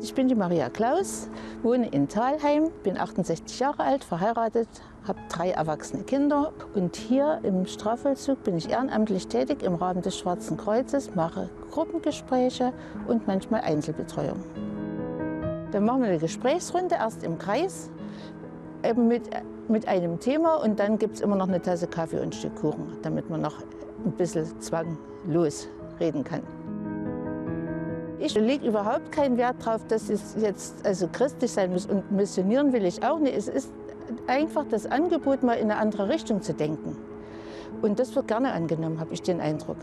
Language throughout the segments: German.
Ich bin die Maria Klaus, wohne in Thalheim, bin 68 Jahre alt, verheiratet, habe 3 erwachsene Kinder. Und hier im Strafvollzug bin ich ehrenamtlich tätig im Rahmen des Schwarzen Kreuzes, mache Gruppengespräche und manchmal Einzelbetreuung. Dann machen wir eine Gesprächsrunde, erst im Kreis, eben mit einem Thema, und dann gibt es immer noch eine Tasse Kaffee und ein Stück Kuchen, damit man noch ein bisschen zwanglos reden kann. Ich lege überhaupt keinen Wert darauf, dass es jetzt also christlich sein muss, und missionieren will ich auch nicht. Es ist einfach das Angebot, mal in eine andere Richtung zu denken. Und das wird gerne angenommen, habe ich den Eindruck.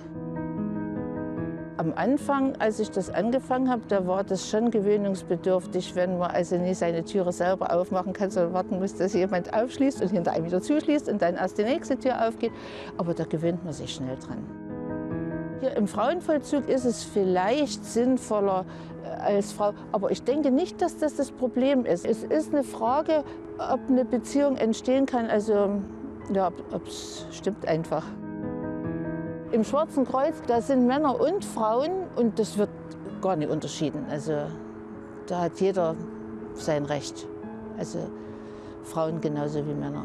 Am Anfang, als ich das angefangen habe, da war das schon gewöhnungsbedürftig, wenn man also nicht seine Türe selber aufmachen kann, sondern warten muss, dass jemand aufschließt und hinter einem wieder zuschließt und dann erst die nächste Tür aufgeht. Aber da gewöhnt man sich schnell dran. Hier im Frauenvollzug ist es vielleicht sinnvoller als Frau, aber ich denke nicht, dass das das Problem ist. Es ist eine Frage, ob eine Beziehung entstehen kann, also ja, ob es stimmt einfach. Im Schwarzen Kreuz, da sind Männer und Frauen und das wird gar nicht unterschieden. Also da hat jeder sein Recht, also Frauen genauso wie Männer.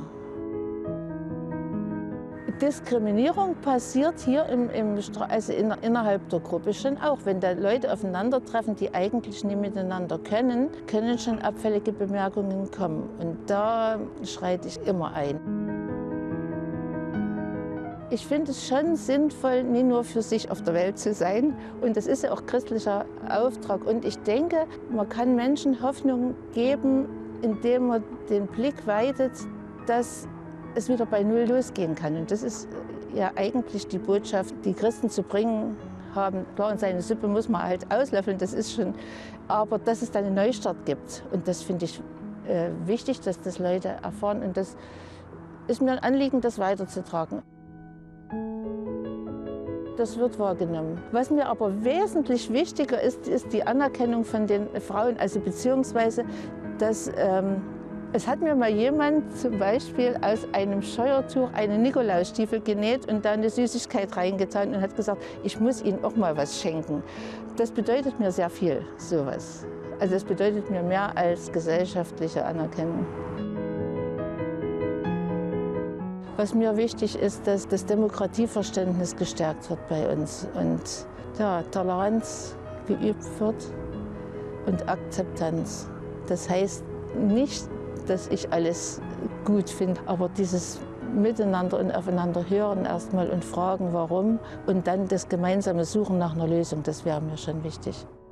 Diskriminierung passiert hier innerhalb der Gruppe schon auch. Wenn da Leute aufeinandertreffen, die eigentlich nicht miteinander können schon abfällige Bemerkungen kommen. Und da schreite ich immer ein. Ich finde es schon sinnvoll, nicht nur für sich auf der Welt zu sein. Und das ist ja auch christlicher Auftrag. Und ich denke, man kann Menschen Hoffnung geben, indem man den Blick weitet, dass es wieder bei Null losgehen kann. Und das ist ja eigentlich die Botschaft, die Christen zu bringen haben. Klar, und seine Suppe muss man halt auslöffeln, das ist schon. Aber dass es dann einen Neustart gibt. Und das finde ich wichtig, dass das Leute erfahren. Und das ist mir ein Anliegen, das weiterzutragen. Das wird wahrgenommen. Was mir aber wesentlich wichtiger ist, ist die Anerkennung von den Frauen. Also beziehungsweise, dass es hat mir mal jemand zum Beispiel aus einem Scheuertuch einen Nikolausstiefel genäht und da eine Süßigkeit reingetan und hat gesagt, ich muss Ihnen auch mal was schenken. Das bedeutet mir sehr viel, sowas. Also es bedeutet mir mehr als gesellschaftliche Anerkennung. Was mir wichtig ist, dass das Demokratieverständnis gestärkt wird bei uns und ja, Toleranz geübt wird und Akzeptanz. Das heißt nicht, dass ich alles gut finde, aber dieses Miteinander und aufeinander hören erstmal und fragen, warum, und dann das gemeinsame Suchen nach einer Lösung, das wäre mir schon wichtig.